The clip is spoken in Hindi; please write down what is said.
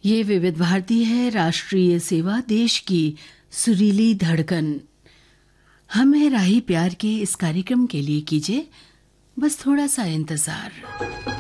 ये विविध भारती है, राष्ट्रीय सेवा, देश की सुरीली धड़कन। हम है राही प्यार के इस कार्यक्रम के लिए कीजिए बस थोड़ा सा इंतजार।